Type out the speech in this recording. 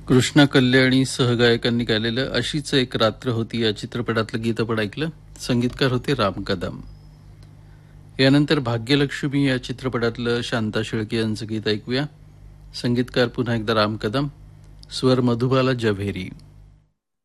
कृष्णा कल्याणी सहगायकांनी गायलेलं अशीच एक रात्र होती या चित्रपटातलं गीत आपण ऐकलं. संगीतकार होते राम कदम. यानंतर भाग्यलक्ष्मी या चित्रपटातलं शांता शेळके यांचं गीत ऐकूया. संगीतकार पुन्हा एकदा राम कदम, स्वर मधुबाला जव्हेरी.